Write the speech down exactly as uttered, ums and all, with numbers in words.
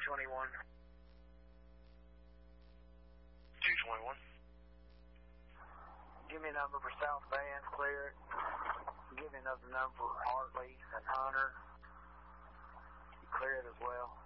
twenty-one. two twenty-one. Give me a number for South Van, clear it. Give me another number for Hartley and Hunter. Clear it as well.